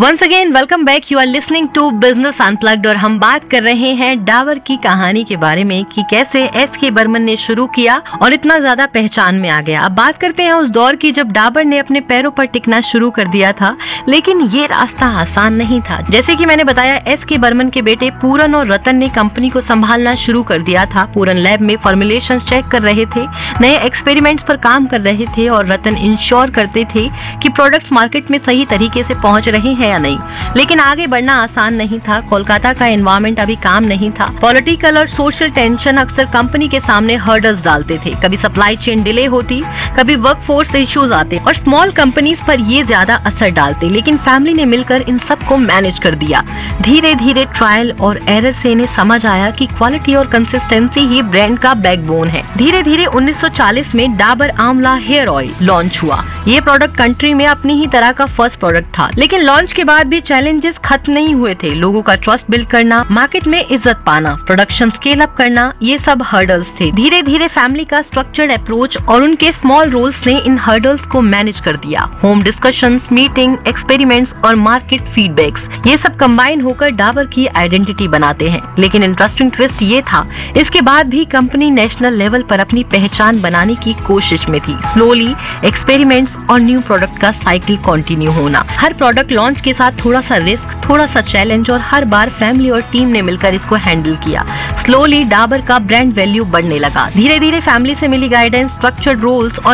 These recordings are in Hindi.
Once again welcome back. You are listening to business unplugged और हम बात कर रहे हैं डाबर की कहानी के बारे में कि कैसे एस.के. बर्मन ने शुरू किया और इतना ज्यादा पहचान में आ गया। अब बात करते हैं उस दौर की जब डाबर ने अपने पैरों पर टिकना शुरू कर दिया था, लेकिन ये रास्ता आसान नहीं था। जैसे कि मैंने बताया, एस.के. बर्मन के बेटे पूरन और रतन ने कंपनी को संभालना शुरू कर दिया था। पूरन लैब में फॉर्मुलेशन चेक कर रहे थे, नए एक्सपेरिमेंट्स पर काम कर रहे थे और रतन इंश्योर करते थे कि प्रोडक्ट्स मार्केट में सही तरीके से पहुंच रहे हैं या नहीं। लेकिन आगे बढ़ना आसान नहीं था। कोलकाता का एनवायरनमेंट अभी काम नहीं था। पॉलिटिकल और सोशल टेंशन अक्सर कंपनी के सामने हर्डल्स डालते थे। कभी सप्लाई चेन डिले होती, कभी वर्कफोर्स इश्यूज आते और स्मॉल कंपनीज पर ये ज्यादा असर डालते। लेकिन फैमिली ने मिलकर इन सब को मैनेज कर दिया। धीरे धीरे ट्रायल और एरर से इन्हें समझ आया कि क्वालिटी और कंसिस्टेंसी ही ब्रांड का बैकबोन है। धीरे धीरे 1940 में डाबर आंवला हेयर ऑयल लॉन्च हुआ। ये प्रोडक्ट कंट्री में अपनी ही तरह का फर्स्ट प्रोडक्ट था, लेकिन लॉन्च के बाद भी चैलेंजेस खत्म नहीं हुए थे। लोगों का ट्रस्ट बिल्ड करना, मार्केट में इज्जत पाना, प्रोडक्शन स्केल अप करना, ये सब हर्डल्स थे। धीरे धीरे फैमिली का स्ट्रक्चर्ड अप्रोच और उनके स्मॉल रोल्स ने इन हर्डल्स को मैनेज कर दिया। होम डिस्कशंस, मीटिंग, एक्सपेरिमेंट्स और मार्केट फीडबैक्स, ये सब कंबाइन होकर डाबर की आइडेंटिटी बनाते हैं। लेकिन इंटरेस्टिंग ट्विस्ट ये था, इसके बाद भी कंपनी नेशनल लेवल पर अपनी पहचान बनाने की कोशिश में थी। स्लोली एक्सपेरिमेंट्स और न्यू प्रोडक्ट का साइकिल कंटिन्यू होना। हर प्रोडक्ट लॉन्च के साथ थोड़ा सा रिस्क, थोड़ा सा चैलेंज और हर बार फैमिली और टीम ने मिलकर इसको हैंडल किया। स्लोली डाबर का ब्रांड वैल्यू बढ़ने लगा। धीरे धीरे फैमिली से मिली गाइडेंस, स्ट्रक्चर्ड रोल्स और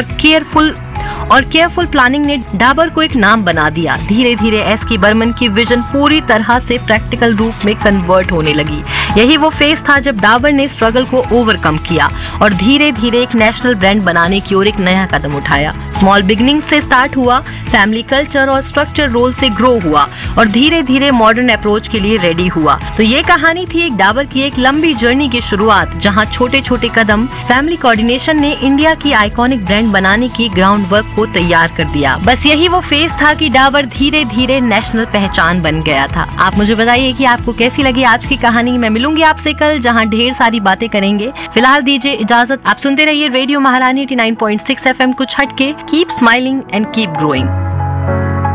केयरफुल प्लानिंग ने डाबर को एक नाम बना दिया। धीरे धीरे एस.के. बर्मन की विजन पूरी तरह से प्रैक्टिकल रूप में कन्वर्ट होने लगी। यही वो फेज था जब डाबर ने स्ट्रगल को ओवरकम किया और धीरे धीरे एक नेशनल ब्रांड बनाने की ओर एक नया कदम उठाया। स्मॉल बिगिनिंग से स्टार्ट हुआ, फैमिली कल्चर और स्ट्रक्चर रोल से ग्रो हुआ और धीरे धीरे मॉडर्न अप्रोच के लिए रेडी हुआ। तो ये कहानी थी एक डाबर की एक लंबी जर्नी की शुरुआत, जहाँ छोटे छोटे कदम, फैमिली कोऑर्डिनेशन ने इंडिया की आइकॉनिक ब्रांड बनाने की ग्राउंड वर्क को तैयार कर दिया। बस यही वो फेज था कि डाबर धीरे धीरे नेशनल पहचान बन गया था। आप मुझे बताइए कि आपको कैसी लगी आज की कहानी। मैं मिलूंगी आपसे कल, जहाँ ढेर सारी बातें करेंगे। फिलहाल दीजिए इजाजत। आप सुनते रहिए रेडियो महारानी 89.6 FM, कुछ हटके। Keep smiling and keep growing.